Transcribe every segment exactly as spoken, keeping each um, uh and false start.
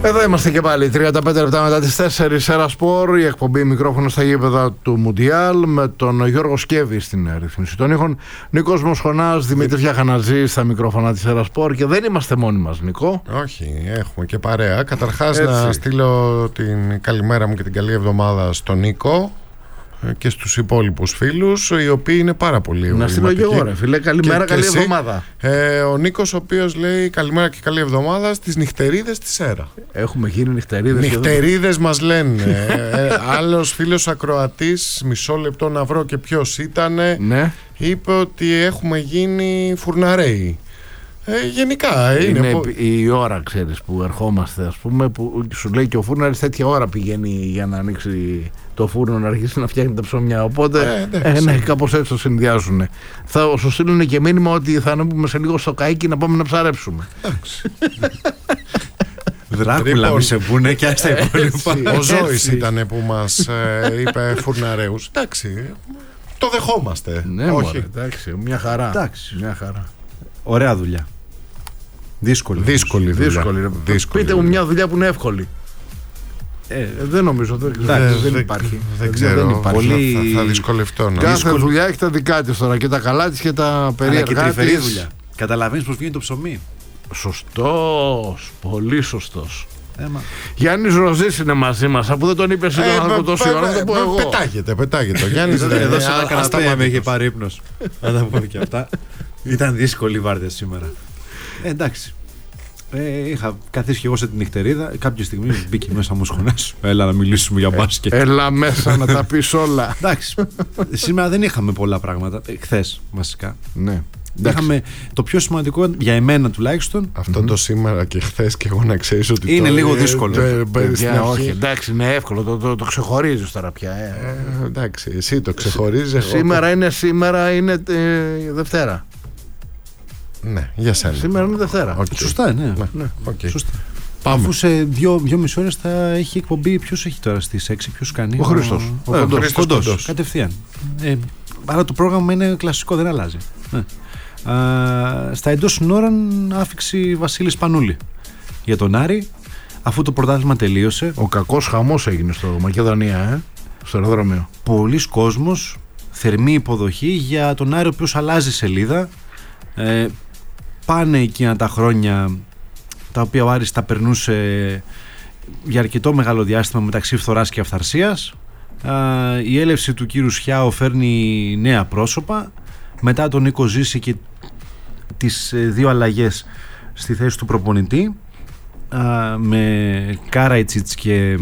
Εδώ είμαστε και πάλι, τριάντα πέντε λεπτά μετά τις τέσσερις, Σέρα Σπορ, η εκπομπή μικρόφωνο στα γήπεδα του Μουντιάλ, με τον Γιώργο Σκέβη στην ρύθμιση των ήχων, Νίκος Μοσχονάς, Δημήτρης Γιαχανατζής στα μικρόφωνα της Σέρα Σπορ, και δεν είμαστε μόνοι μας, Νικό. Όχι, έχουμε και παρέα. Καταρχάς να στείλω την καλημέρα μου και την καλή εβδομάδα στον Νίκο και στους υπόλοιπους φίλους, οι οποίοι είναι πάρα πολύ να στείλω και εγώ, ρε φίλε, καλημέρα, καλή εσύ, εβδομάδα. Ε, ο Νίκος, ο οποίος λέει καλημέρα και καλή εβδομάδα στις νυχτερίδες της Σέρα. Έχουμε γίνει νυχτερίδες. Νυχτερίδες μας λένε. ε, άλλος φίλος ακροατής, μισό λεπτό να βρω και ποιος ήτανε, ναι. είπε ότι έχουμε γίνει φουρναρέοι. Ε, γενικά είναι, είναι πο... η ώρα, ξέρεις, που ερχόμαστε, ας πούμε, που σου λέει και ο φούρναρης τέτοια ώρα πηγαίνει για να ανοίξει το φούρνο, να αρχίσει να φτιάχνει τα ψωμιά. Οπότε ε, ε, ναι, κάπως έτσι το συνδυάζουν. Θα σου στείλουν και μήνυμα ότι θα ανέβουμε σε λίγο στο καΐκι να πάμε να ψαρέψουμε. Δράκουλα, μη σε πούνε και άστα υπόλοιπα. Ο Ζώης ήταν που μας ε, είπε φουρναρέους. Εντάξει, το δεχόμαστε. Ναι, όχι. Μωρέ, εντάξει, μια χαρά. Εντάξει. Μια χαρά. Ωραία δουλειά. Δύσκολη. Δύσκολη δουλειά. Δύσκολη. Δύσκολη. Πείτε μου μια δουλειά που είναι εύκολη. Ε, δεν νομίζω, δεν, δεν, δεν δεν υπάρχει. Δεν ξέρω, δεν υπάρχει. Πολύ... θα, θα δυσκολευτώ. Κάθε δύσκολη... δουλειά έχει τα δικά της τώρα, και τα καλά της και τα περίεργα της. Αλλά και τρυφερή δουλειά. Καταλαβαίνεις πως βγαίνει το ψωμί. Σωστός, πολύ σωστός. Έμα. Γιάννης Ροζής είναι μαζί μας, αφού δεν τον είπες τον άνθρωπο τόση ώρα, να το πω εγώ. Πετάγεται, πετάγεται. Ο Γιάννης δεν εδώ σε ένα καναπέ με είχε πάρει ύπνος. Να τα πω και αυτά. Ήταν δύσκολη η βάρδια σήμερα. Ε, εντάξει. Ε, είχα καθίσει και εγώ σε την νυχτερίδα. Κάποια στιγμή μπήκε μέσα μου σχονές. Έλα να μιλήσουμε για μπάσκετ. Έλα μέσα να τα πεις όλα. Εντάξει. Σήμερα δεν είχαμε πολλά πράγματα. Ε, χθες βασικά. Ναι. Είχαμε το πιο σημαντικό για εμένα τουλάχιστον. Αυτό mm-hmm. το σήμερα και χθες, και εγώ να ξέρεις ότι είναι το λίγο δύσκολο. Ε, ε, όχι, εντάξει, είναι εύκολο. Το, το, το ξεχωρίζεις τώρα πια. Ε. Ε, εντάξει, εσύ το ξεχωρίζεις. Σήμερα είναι σήμερα, είναι ε, Δευτέρα. Ναι, για σένα. Σήμερα είναι Δευτέρα. Okay. Σωστά, ναι. ναι. ναι. Okay. Σωστά. Πάμε. Αφού σε δύο, δύο μισή ώρες θα έχει εκπομπή. Ποιος έχει τώρα στις έξι, ποιος κάνει? Ο Χρήστος. Ο, ο, ο Κοντός. Κοντός. Κατευθείαν. Ε, άρα το πρόγραμμα είναι κλασικό, δεν αλλάζει. Ναι. Α, στα εντός συνόρων άφηξη Βασίλης Πανούλη για τον Άρη, αφού το πρωτάθλημα τελείωσε. Ο κακός χαμός έγινε στο Μακεδονία, ε? Στο αεροδρόμιο. Πολλοί κόσμος, θερμή υποδοχή για τον Άρη, ο οποίος αλλάζει σελίδα. Ε, πάνε εκείνα τα χρόνια τα οποία ο Άρης τα περνούσε για αρκετό μεγάλο διάστημα μεταξύ φθοράς και αυθαρσίας. Α, η έλευση του κύρου Σιάου φέρνει νέα πρόσωπα. Μετά τον Νίκο Ζήση και τις δύο αλλαγές στη θέση του προπονητή, α, με Κάραιτσιτς και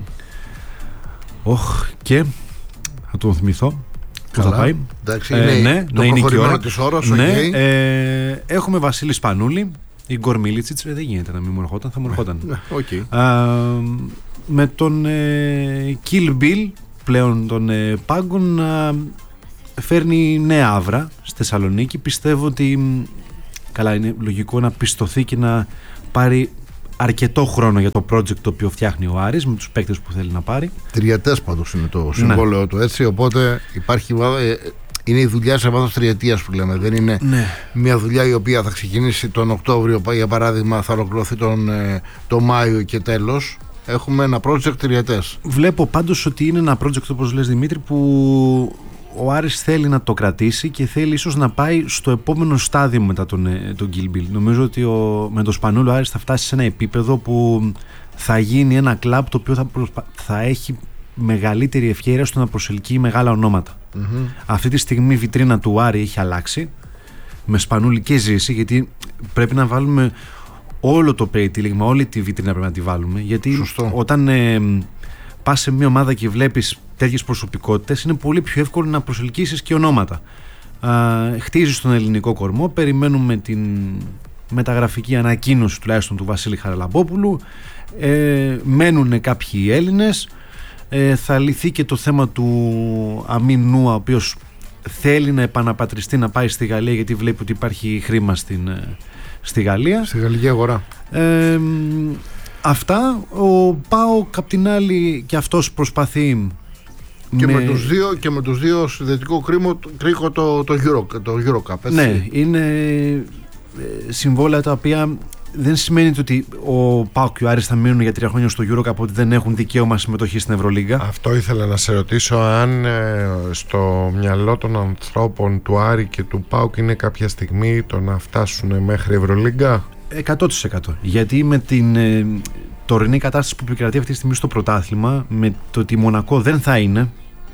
όχ, και θα τον θυμηθώ. Καλά, θα πάει. Εντάξει, ε, είναι ναι, το ναι, προχωρημένο της ώρας. Ναι, okay. ε, έχουμε Βασίλη Σπανούλη, Ιγκορ Μίλιτσιτς, ε, δεν γίνεται να μην μου ερχόταν, θα μου ερχόταν. okay. Α, με τον ε, Kill Bill πλέον των ε, πάγκων, α, φέρνει νέα άβρα στη Θεσσαλονίκη. Πιστεύω ότι καλά, είναι λογικό να πιστωθεί και να πάρει αρκετό χρόνο για το project το οποίο φτιάχνει ο Άρης με τους παίκτες που θέλει να πάρει. Τριετές πάντως είναι το συμβόλαιο ναι. του, έτσι, οπότε υπάρχει, είναι η δουλειά σε βάθος τριετίας που λέμε. Δεν είναι ναι. μια δουλειά η οποία θα ξεκινήσει τον Οκτώβριο, για παράδειγμα, θα ολοκληρωθεί τον, τον Μάιο και τέλος. Έχουμε ένα project τριετές. Βλέπω πάντως ότι είναι ένα project, όπως λες Δημήτρη, που ο Άρης θέλει να το κρατήσει και θέλει ίσως να πάει στο επόμενο στάδιο μετά τον, τον Gilbill. Νομίζω ότι ο, με τον Σπανούλο ο Άρης θα φτάσει σε ένα επίπεδο που θα γίνει ένα κλαμπ το οποίο θα, προσπα... θα έχει μεγαλύτερη ευκαιρία στο να προσελκύει μεγάλα ονόματα. Mm-hmm. Αυτή τη στιγμή η βιτρίνα του Άρη έχει αλλάξει με Σπανούλη και Ζήση, γιατί πρέπει να βάλουμε όλο το περιτύλιγμα, όλη τη βιτρίνα πρέπει να τη βάλουμε, γιατί Σωστό. όταν ε, πας σε μια ομάδα και βλέπεις τέτοιες προσωπικότητες, είναι πολύ πιο εύκολο να προσελκύσεις και ονόματα. Α, χτίζεις τον ελληνικό κορμό. Περιμένουμε την μεταγραφική ανακοίνωση τουλάχιστον του Βασίλη Χαραλαμπόπουλου. Ε, μένουν κάποιοι Έλληνες. Ε, θα λυθεί και το θέμα του Αμίν Νούα, ο οποίος θέλει να επαναπατριστεί, να πάει στη Γαλλία, γιατί βλέπει ότι υπάρχει χρήμα στην, στη Γαλλία. Στη γαλλική αγορά. Ε, αυτά. Ο ΠΑΟΚ απ' την άλλη και αυτός προσπαθεί και με... με τους δύο, και με τους δύο συνδετικό κρίκο, κρίκο το, το, Euro, το Eurocup, έτσι. Ναι, είναι συμβόλαια τα οποία δεν σημαίνει ότι ο ΠΑΟΚ και ο Άρης θα μείνουν για τρία χρόνια στο EuroCup, ότι δεν έχουν δικαίωμα συμμετοχή στην Ευρωλίγκα. Αυτό ήθελα να σε ρωτήσω, αν ε, στο μυαλό των ανθρώπων του Άρη και του ΠΑΟΚ είναι κάποια στιγμή το να φτάσουν μέχρι Ευρωλίγκα. εκατό τοις εκατό. Γιατί με την ε, τωρινή κατάσταση που επικρατεί αυτή τη στιγμή στο πρωτάθλημα, με το ότι η Μονακό δεν θα είναι,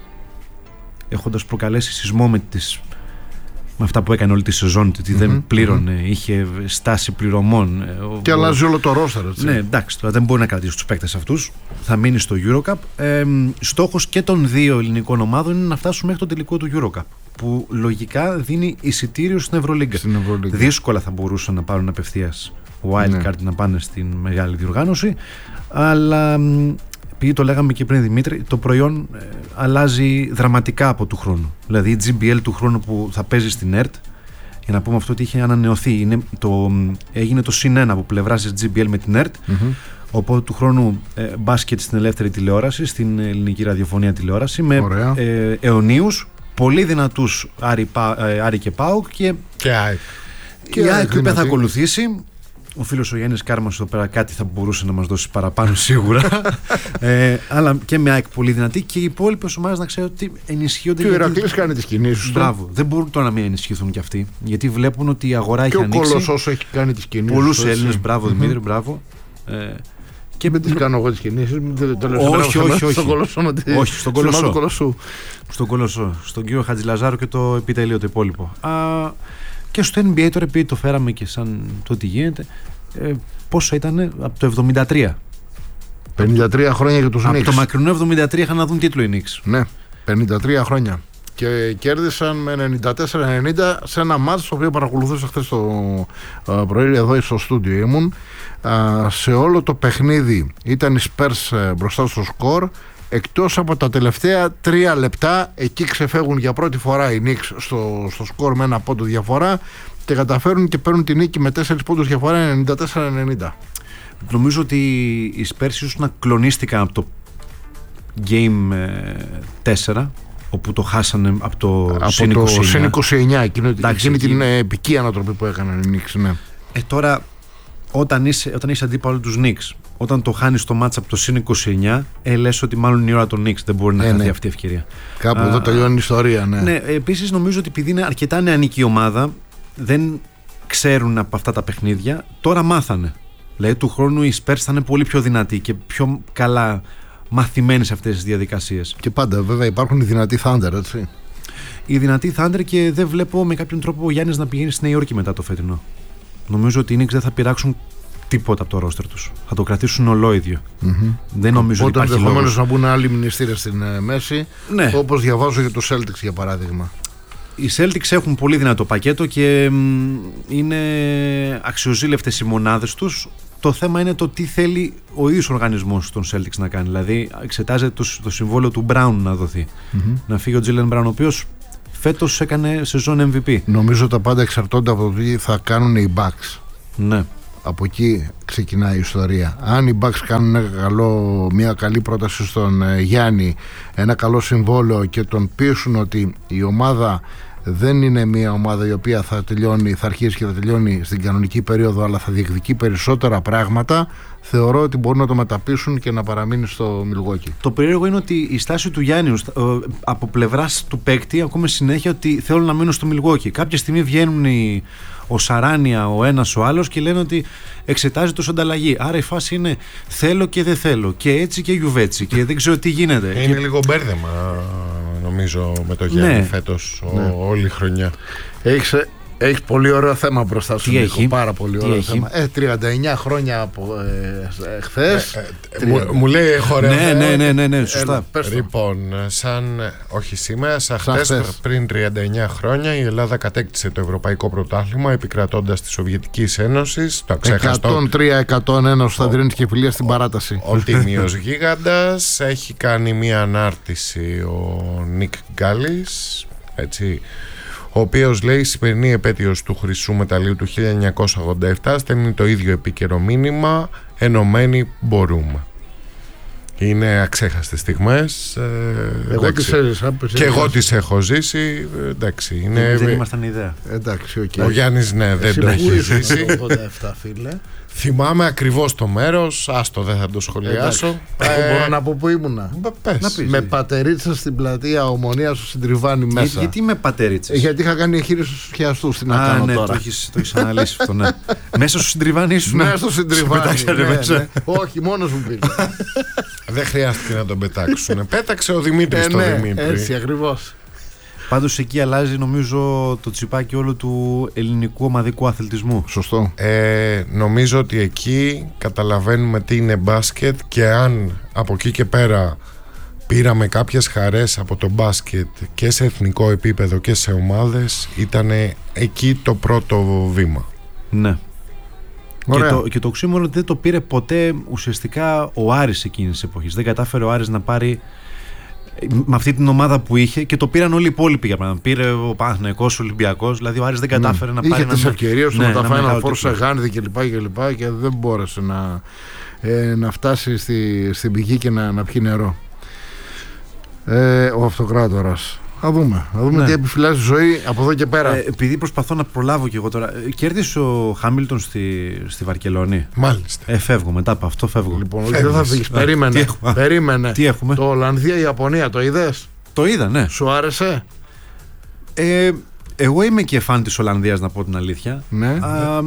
έχοντας προκαλέσει σεισμό με τις με αυτά που έκανε όλη τη σεζόν, ότι mm-hmm, δεν πλήρωνε, mm-hmm. είχε στάση πληρωμών. Και ο, αλλάζει όλο το ρόστερ. Ναι, εντάξει, τώρα δεν μπορεί να κρατήσει τους παίκτες αυτούς. Θα μείνει στο EuroCup. Ε, στόχος και των δύο ελληνικών ομάδων είναι να φτάσουν μέχρι το τελικό του EuroCup, που λογικά δίνει εισιτήριο στην Ευρωλίγκα. Στην Ευρωλίγκα. Δύσκολα θα μπορούσαν να πάρουν απευθείας wildcard, ναι. να πάνε στην μεγάλη διοργάνωση. Αλλά επειδή το λέγαμε και πριν, Δημήτρη, το προϊόν ε, αλλάζει δραματικά από του χρόνου. Δηλαδή η τζι μπι ελ του χρόνου που θα παίζει στην ΕΡΤ, για να πούμε αυτό ότι είχε ανανεωθεί, είναι το, έγινε το συν ένα από πλευράς της τζι μπι ελ με την ΕΡΤ, mm-hmm. οπότε του χρόνου ε, μπάσκετ στην ελεύθερη τηλεόραση, στην ελληνική ραδιοφωνία τηλεόραση, με ε, αιωνίους, πολύ δυνατούς Άρη, ε, Άρη και ΠΑΟΚ και, και ΑΕΚ. Και η ΑΕΚ θα ακολουθήσει. Ο φίλος ο Γιάννης Κάρμας εδώ πέρα κάτι θα μπορούσε να μας δώσει παραπάνω σίγουρα. ε, αλλά και με ΑΕΚ πολύ δυνατή, και οι υπόλοιπες ομάδες να ξέρω ότι ενισχύονται. Και ο Ηρακλής κάνει τις κινήσεις του. Μπράβο. Δεν μπορούν τώρα να μην ενισχυθούν κι αυτοί, γιατί βλέπουν ότι η αγορά και έχει ανοίξει. Και ο Κολοσσός έχει κάνει τις κινήσεις. Πολλούς Έλληνες. Μπράβο, mm-hmm. Δημήτρη, μπράβο. Ε, και δεν τις κάνω εγώ τις κινήσεις. Όχι, όχι, όχι. Στον Κολοσσό. Όχι, στον Κολοσσό. Στον Κολοσσό. Στον κύριο Χατζηλαζάρου και το επιτελείο το υπόλοιπο. Και στο N B A τώρα, επειδή το φέραμε και σαν το τι γίνεται, ε, πόσο ήταν από το εβδομήντα τρία. πενήντα τρία χρόνια για τους Knicks. Από το μακρινό εβδομήντα τρία είχαν να δουν τίτλο οι Knicks. Ναι, πενήντα τρία χρόνια. Και κέρδισαν με ενενήντα τέσσερα ενενήντα σε ένα μάτς το οποίο παρακολουθούσα χθες το πρωί εδώ στο στούντιο ήμουν. Σε όλο το παιχνίδι ήταν οι Spurs μπροστά στο σκορ. Εκτός από τα τελευταία τρία λεπτά, εκεί ξεφεύγουν για πρώτη φορά οι Knicks στο, στο σκορ με ένα πόντο διαφορά και καταφέρουν και παίρνουν τη νίκη με τέσσερις πόντους διαφορά, ενενήντα τέσσερα ενενήντα. Νομίζω ότι οι Spurs ίσως να κλονίστηκαν από το Game τέσσερα, όπου το χάσανε από το συν είκοσι εννιά, εκείνη, εκείνη την επική ανατροπή που έκαναν οι Knicks. Ναι. Ε, τώρα όταν είσαι, όταν είσαι αντίπαλο τους Knicks, όταν το χάνεις το μάτς από το συν είκοσι εννιά, ε, λες ότι μάλλον είναι η ώρα των Knicks, δεν μπορεί να ε, χαθεί ναι. αυτή η ευκαιρία. Κάπου Α, εδώ τελειώνει η ιστορία. Ναι. Ναι, επίσης νομίζω ότι επειδή είναι αρκετά νεανική ομάδα, δεν ξέρουν από αυτά τα παιχνίδια, τώρα μάθανε. Δηλαδή του χρόνου οι Spurs θα είναι πολύ πιο δυνατοί και πιο καλά μαθημένοι σε αυτές τις διαδικασίες. Και πάντα βέβαια υπάρχουν οι δυνατοί Thunder, έτσι. Οι δυνατοί Thunder, και δεν βλέπω με κάποιον τρόπο ο Γιάννης να πηγαίνει στη Νέα Υόρκη μετά το φετινό. Νομίζω ότι οι Knicks δεν θα πειράξουν τίποτα από το ρόστερ τους. Θα το κρατήσουν ολόιδιο. Mm-hmm. Δεν νομίζω ότι υπάρχει λόγος. Ενδεχομένως να μπουν άλλοι μνηστήρες στην uh, μέση, ναι. όπως διαβάζω για τους Celtics για παράδειγμα. Οι Celtics έχουν πολύ δυνατό πακέτο και μ, είναι αξιοζήλευτες οι μονάδες τους. Το θέμα είναι το τι θέλει ο ίδιος ο οργανισμός των Celtics να κάνει. Δηλαδή εξετάζεται το, το συμβόλαιο του Brown να δοθεί. Mm-hmm. Να φύγει ο Jaylen Brown, ο οποίος φέτος έκανε σεζόν εμ βι πι. Νομίζω τα πάντα εξαρτώνται από το τι θα κάνουν οι Bucks. Ναι. Από εκεί ξεκινάει η ιστορία. Αν οι Bucks κάνουν ένα καλό, μια καλή πρόταση στον ε, Γιάννη, ένα καλό συμβόλαιο και τον πείσουν ότι η ομάδα δεν είναι μια ομάδα η οποία θα τελειώνει, θα αρχίσει και θα τελειώνει στην κανονική περίοδο, αλλά θα διεκδικεί περισσότερα πράγματα, θεωρώ ότι μπορούν να το μεταπίσουν και να παραμείνει στο Milwaukee. Το περίεργο είναι ότι η στάση του Γιάννη από πλευράς του παίκτη ακούμε συνέχεια ότι θέλουν να μείνουν στο Milwaukee. Κάποια στιγμή βγαίνουν οι, ο Σαράνια, ο ένας ο άλλος, και λένε ότι εξετάζει το ανταλλαγή. Άρα η φάση είναι θέλω και δεν θέλω, και έτσι και γιουβέτσι, και δεν ξέρω τι γίνεται. Είναι και... λίγο μπέρδεμα νομίζω με το Γιάννη, ναι. φέτος ναι. ο, όλη η χρονιά. Έχεις, έχεις πολύ ωραίο θέμα μπροστά σου, Νίκο, πάρα πολύ ωραίο έχει? θέμα. Ε, τριάντα εννιά χρόνια από ε, χθες. Ε, ε, μου, μου λέει έχω ωραίο ναι, ναι, ναι, ναι, ναι, σωστά. Ε, λοιπόν, σαν, όχι σήμερα, σαν χθες, πριν τριάντα εννιά χρόνια η Ελλάδα κατέκτησε το Ευρωπαϊκό Πρωτάθλημα επικρατώντας τη Σοβιετική Ένωση. Το εκατόν τρία εκατόν ένα στους Αδριανούς και Φιλίας στην παράταση. Ο, ο τίμιος γίγαντας. Έχει κάνει μία ανάρτηση ο Νίκ Γκάλης, έτσι, ο οποίος λέει: η σημερινή επέτειος του χρυσού μεταλλίου του χίλια εννιακόσια ογδόντα επτά στέλνει το ίδιο επίκαιρο μήνυμα, ενωμένοι μπορούμε. Είναι αξέχαστες στιγμές. Ε, εγώ τις έζησα. Και εγώ τις έχω ζήσει. Εντάξει, είναι... Δεν ήμασταν ιδέα. Εντάξει, okay. Ο Γιάννης ναι, δεν το έχει ζήσει. ογδόντα επτά, φίλε. Θυμάμαι ακριβώς το μέρος, άστο δεν θα το σχολιάσω. Ε, μπορώ να πω που ήμουνα. Πες. Να πεις, με πατερίτσα στην πλατεία Ομονίας στο Συντριβάνι μέσα. Για, γιατί με πατερίτσες? Γιατί είχα κάνει εγχείρηση στους χιαστούς. Τι να Α, κάνω ναι, τώρα. το έχεις, το έχεις αναλύσει αυτό, ναι. Μέσα στο Συντριβάνι ήσουν? Μέσα στο Συντριβάνι. Ναι, ναι, ναι. Όχι, μόνος μου πήγα. Δεν χρειάστηκε να τον πετάξουν. Πέταξε ο Δημήτρης ε, το ναι, Δημήτρη. Έτσι ακριβώς. Πάντως εκεί αλλάζει νομίζω το τσιπάκι όλο του ελληνικού ομαδικού αθλητισμού. Σωστό. Ε, νομίζω ότι εκεί καταλαβαίνουμε τι είναι μπάσκετ και αν από εκεί και πέρα πήραμε κάποιες χαρές από το μπάσκετ και σε εθνικό επίπεδο και σε ομάδες, ήταν εκεί το πρώτο βήμα. Ναι. Και το, και το οξύμορο δεν το πήρε ποτέ ουσιαστικά ο Άρης εκείνης της εποχής. Δεν κατάφερε ο Άρης να πάρει με αυτή την ομάδα που είχε, και το πήραν όλοι οι υπόλοιποι για παράδειγμα. Πήρε ο Παναθηναϊκός, ο Ολυμπιακός, δηλαδή ο Άρης δεν κατάφερε ναι. να πάρει. Είχε τις ευκαιρίες του, ναι, να τα φάει ένα φόρο σε Γάνδη κλπ. Και, και δεν μπόρεσε να, ε, να φτάσει στη, στην πηγή και να, να πιει νερό. Ε, ο Αυτοκράτορας. Θα δούμε, θα δούμε ναι. τι επιφυλάσσει η ζωή από εδώ και πέρα. Ε, επειδή προσπαθώ να προλάβω κι εγώ τώρα. Κέρδισε ο Χάμιλτον στη, στη Βαρκελόνη. Μάλιστα. Ε, φεύγω μετά από αυτό, φεύγω. Λοιπόν, όχι, δεν θα φύγεις. Περίμενε. Τι έχουμε? Περίμενε. Τι έχουμε? Το Ολλανδία-Ιαπωνία, το είδες? Το είδα, ναι. Σου άρεσε? Ε, εγώ είμαι και φαν της Ολλανδίας, να πω την αλήθεια. Ναι. Α,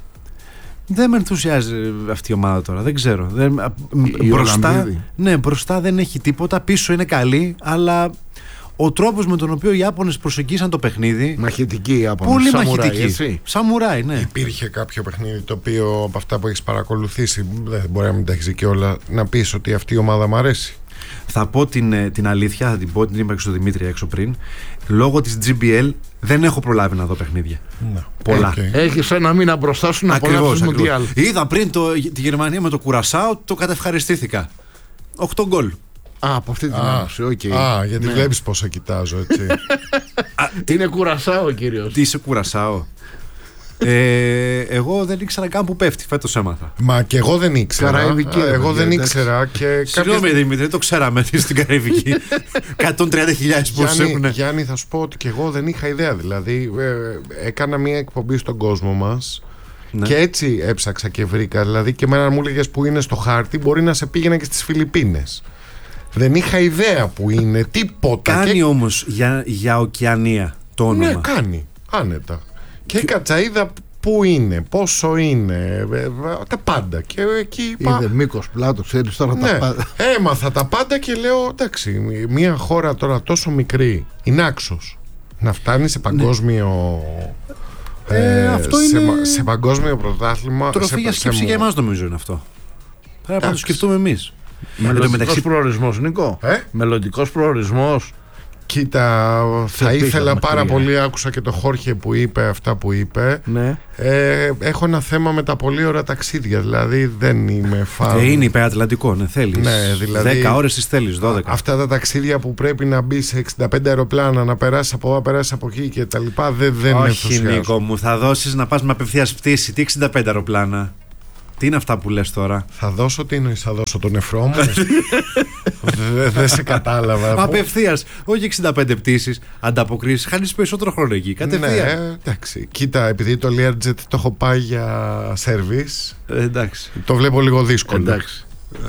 δεν με ενθουσιάζει αυτή η ομάδα τώρα, δεν ξέρω. Δεν, η μπροστά, ναι, μπροστά δεν έχει τίποτα, πίσω είναι καλή, αλλά ο τρόπος με τον οποίο οι Ιάπωνες προσεγγίσαν το παιχνίδι. Μαχητική η Ιάπωνες. Πολύ Σαμουράι, μαχητική. εσύ. Σαμουράι, ναι. Υπήρχε κάποιο παιχνίδι το οποίο από αυτά που έχεις παρακολουθήσει, δεν μπορεί να μην τα έχεις δει και όλα, να πεις ότι αυτή η ομάδα μου αρέσει? Θα πω την, την αλήθεια, θα την πω, την είπα και στο Δημήτρη έξω πριν. Λόγω της τζι μπι ελ δεν έχω προλάβει να δω παιχνίδια. No. Πολλά. Okay. Έχεις ένα μήνα μπροστά σου να απολαύσεις Μουντιάλ. Είδα πριν το, τη Γερμανία με το Κουρασάο, το κατευχαριστήθηκα. οκτώ γκολ. Α, από αυτή την άποψη, οκ. Okay. Α, γιατί ναι. βλέπεις πόσο κοιτάζω, έτσι. Είναι Κουρασάο, κύριος. Τι είσαι Κουρασάο? ε, εγώ δεν ήξερα καν που πέφτει, φέτος έμαθα. Μα και εγώ δεν ήξερα. Καραϊβική. Εγώ δεν ήξερα. Και συγγνώμη, κάποιες... Δημήτρη, δεν το ξέραμε στην Καραϊβική. εκατόν τριάντα χιλιάδες πόσους έχουν. Γιάννη, θα σου πω ότι και εγώ δεν είχα ιδέα. Δηλαδή, ε, έκανα μια εκπομπή στον κόσμο μας. Ναι. Και έτσι έψαξα και βρήκα. Δηλαδή, και εμένα μου έλεγες που είναι στο χάρτη, μπορεί να σε πήγαινα και στις Φιλιππίνες. Δεν είχα ιδέα που είναι, τίποτα. Κάνει και... όμως για, για Οκεανία το όνομα. Ναι, κάνει, άνετα. Και, και... κατσαίδα που είναι, πόσο είναι, τα πάντα. Και εκεί είπα... Είδε μήκος, πλάτος, ξέρεις τώρα ναι, τα πάντα. Έμαθα τα πάντα και λέω, εντάξει, μια χώρα τώρα τόσο μικρή, η Νάξος, να φτάνει σε παγκόσμιο... Ναι. Ε, ε, αυτό σε, είναι... σε παγκόσμιο πρωτάθλημα. Τροφή για σκέψη για εμάς νομίζω είναι αυτό. Πρέπει να το σκεφτούμε εμείς. Μελλοντικός μεταξύ... προορισμός, Νίκο. Ε? Μελλοντικός προορισμός. Κοίτα, θα ήθελα πάρα πολύ, άκουσα και το Χόρχε που είπε αυτά που είπε. Ναι. Ε, έχω ένα θέμα με τα πολύ ωραία ταξίδια, δηλαδή δεν είμαι φαν. Ε, είναι υπερατλαντικό, ναι, θέλεις. Ναι, δηλαδή, δέκα ώρες τις θέλεις, δώδεκα. Αυτά τα ταξίδια που πρέπει να μπει σε εξήντα πέντε αεροπλάνα, να περάσει από εδώ, περάσει από εκεί και τα λοιπά, δεν, δεν είναι όχι, Νίκο μου, θα δώσεις να πας με απευθείας πτήση, τι εξήντα πέντε αεροπλάνα. Τι είναι αυτά που λες τώρα? Θα δώσω τι εννοείς, θα δώσω τον νεφρό μου? Δεν δε σε κατάλαβα. Απευθείας, όχι εξήντα πέντε πτήσεις, ανταποκρίσεις, χάνεις περισσότερο χρόνο εκεί. Κατευθείαν. Ναι, εντάξει. Κοίτα, επειδή το Learjet το έχω πάει για service, ε, εντάξει. το βλέπω λίγο δύσκολο. Εντάξει.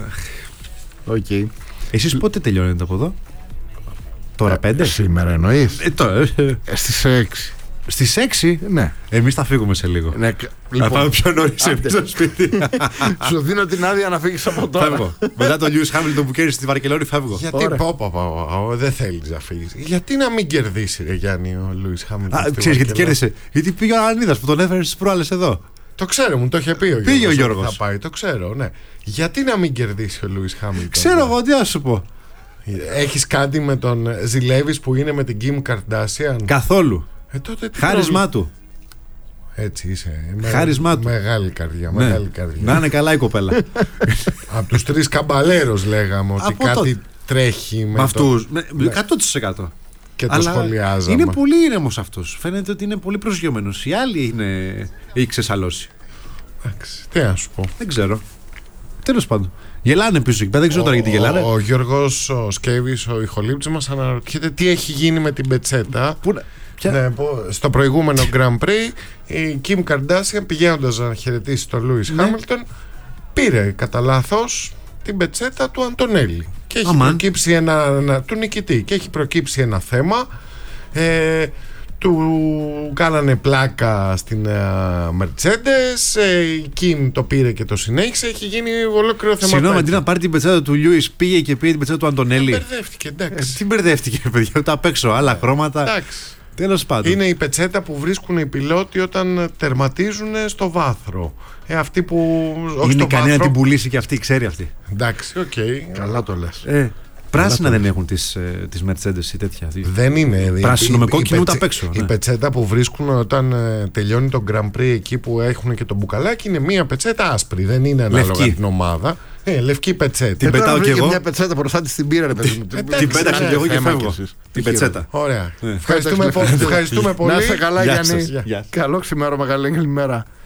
Okay. Εσείς πότε τελειώνετε από εδώ? Τώρα ε, πέντε? Σήμερα εννοείς? Ε, τώρα, ε, στις έξι. Στις έξι? Ναι. Εμείς θα φύγουμε σε λίγο. Ναι, λοιπόν, θα πάμε πιο νωρίς εμείς στο σπίτι. Σου δίνω την άδεια να φύγεις από τώρα. Φεύγω. Μετά τον Λιούις Χάμιλτον που κέρδισε στη Βαρκελόνη, φεύγω. Γιατί πω, πω, πω, δεν θέλεις να φύγεις? Γιατί να μην κερδίσει, ρε Γιάννη, ο Λιούις Χάμιλτον? Ξέρεις γιατί κέρδισε? Γιατί πήγε ο Ανίδας που τον έφερε στις προάλλες εδώ. Το ξέρω, μου το είχε πει ο Γιώργος. Πήγε ο Γιώργος. Θα πάει, το ξέρω, ναι. Γιατί να μην κερδίσει ο Λιούις Χάμιλτον? Ξέρω εγώ, τι να σου πω. Έχεις κάτι με τον ζηλεύεις που είναι με την Kim Kardashian? Καθόλου. Ε, τότε χάρισμά του. Έτσι είσαι. Χάρισμά του. Μεγάλη καρδιά. Ναι. Μεγάλη καρδιά. Να είναι καλά η κοπέλα. Από τους τρεις καμπαλέρος λέγαμε ότι από κάτι το... τρέχει με αυτούς. Το... Με... εκατό τοις εκατό. Και το αλλά σχολιάζαμε. Είναι πολύ ήρεμος αυτός. Φαίνεται ότι είναι πολύ προσγειωμένος. Οι άλλοι είναι... έχει ξεσαλώσει. Εντάξει. Τι να σου πω. Δεν ξέρω. Τέλος πάντων. Γελάνε πίσω εκεί πέρα, δεν ξέρω τώρα γιατί γελάνε. Ο, ο Γιώργος ο Σκέβης, ο ηχολήπτης μας, αναρωτιέται τι έχει γίνει με την πετσέτα. Πού... Ποια... Ναι, στο προηγούμενο Grand Prix η Kim Kardashian, πηγαίνοντας να χαιρετήσει τον Lewis ναι. Hamilton, πήρε κατά λάθος την πετσέτα του Αντωνέλη και έχει Αμάν. προκύψει ένα, ένα, του νικητή και έχει προκύψει ένα θέμα. ε, Του κάνανε πλάκα στην uh, Mercedes, ε, η Kim το πήρε και το συνέχισε, έχει γίνει ολόκληρο θέμα. Συγγνώμη, αντί να πάρει την πετσέτα του Λιούις, πήγε και πήρε την πετσέτα του Αντωνέλη. Μπερδεύτηκε, εντάξει. Ε, τι μπερδεύτηκε, παιδιά, ούτε απ' έξω, άλλα χρώματα. Εντάξει. Τέλος πάντων. Είναι η πετσέτα που βρίσκουν οι πιλότοι όταν τερματίζουν στο βάθρο. Ε, αυτή που. Όχι είναι ικανή βάθρο... να την πουλήσει και αυτή, ξέρει αυτή. Εντάξει, οκ. Okay. Καλά το λες. Ε, πράσινα δεν έχουν τις, ε, τις Mercedes ή τέτοια. Δεν είναι. Πράσινο με κόκκινο ούτε πετσε... απ' έξω. Η ναι. πετσέτα που βρίσκουν όταν ε, τελειώνει το Grand Prix, εκεί που έχουν και το μπουκαλάκι, είναι μία πετσέτα άσπρη. Δεν είναι ανάλογα την ομάδα. Ε, λευκή πετσέτα. Την πετάω κι εγώ. Μια πετσέτα μπροστά τη την πήρα, ρε παιδί μου. Την πέταξα κι εγώ και φεύγω. Την πετσέτα. Ωραία. Ευχαριστούμε πολύ. Να είσαι καλά, Γεια Γιάννη. σας. Καλό ξημέρωμα, καλή ημέρα.